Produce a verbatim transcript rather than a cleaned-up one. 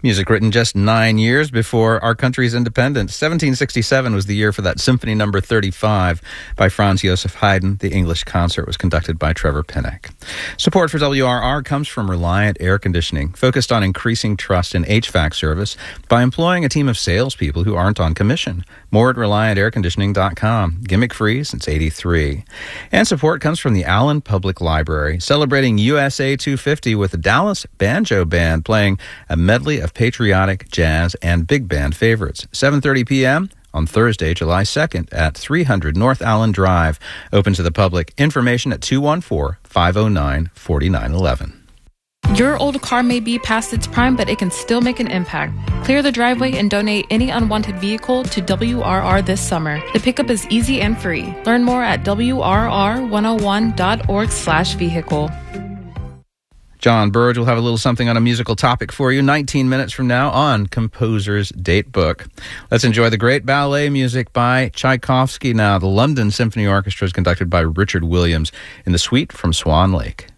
Music written just nine years before our country's independence. seventeen sixty-seven was the year for that Symphony Number thirty-five by Franz Joseph Haydn. The English concert was conducted by Trevor Pinnock. Support for W R R comes from Reliant Air Conditioning, focused on increasing trust in H V A C service by employing a team of salespeople who aren't on commission. More at reliant air conditioning dot com. Gimmick free since eighty-three. And support comes from the Allen Public Library, celebrating U S A two fifty with the Dallas Banjo Band playing a medley of patriotic, jazz, and big band favorites. seven thirty p.m. on Thursday, July second at three hundred North Allen Drive. Open to the public. Information at two one four, five oh nine, four nine one one. Your old car may be past its prime, but it can still make an impact. Clear the driveway and donate any unwanted vehicle to W R R this summer. The pickup is easy and free. Learn more at W R R one oh one dot org slash vehicle. John Burge will have a little something on a musical topic for you nineteen minutes from now on Composer's Date Book. Let's enjoy the great ballet music by Tchaikovsky now. The London Symphony Orchestra is conducted by Richard Williams in the suite from Swan Lake.